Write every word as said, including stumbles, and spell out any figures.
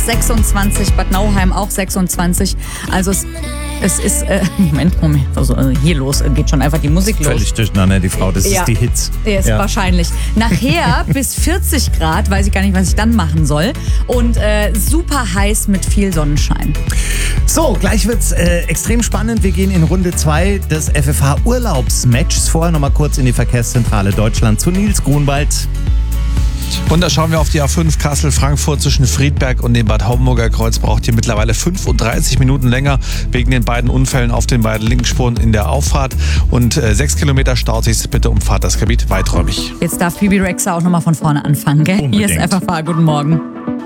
sechsundzwanzig, Bad Nauheim auch sechsundzwanzig. Also es, es ist, äh, Moment, Moment, also hier los, geht schon einfach die Musik los. Völlig durcheinander, die Frau, das Ja. ist die Hits. Ja, ist Ja. wahrscheinlich. Nachher bis vierzig Grad, weiß ich gar nicht, was ich dann machen soll. Und äh, super heiß mit viel Sonnenschein. So, gleich wird's äh, extrem spannend. Wir gehen in Runde zwei des F F H-Urlaubsmatches. Vorher nochmal kurz in die Verkehrszentrale Deutschland zu Nils Grunwald. Und da schauen wir auf die A fünf Kassel-Frankfurt zwischen Friedberg und dem Bad Homburger Kreuz. Braucht ihr mittlerweile fünfunddreißig Minuten länger wegen den beiden Unfällen auf den beiden Linksspuren in der Auffahrt. Und äh, sechs Kilometer staut sich, bitte umfahrt das Gebiet weiträumig. Jetzt darf Bibi Rexha auch nochmal von vorne anfangen, gell? Unbedingt. Hier ist F F H, guten Morgen.